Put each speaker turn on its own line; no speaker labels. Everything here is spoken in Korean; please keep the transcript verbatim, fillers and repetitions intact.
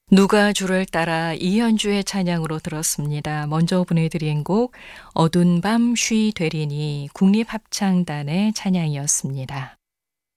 누가 주를 따라 이현주의 찬양으로 들었습니다. 먼저 보내드린 곡 어두운 밤 쉬 되리니 국립합창단의 찬양이었습니다.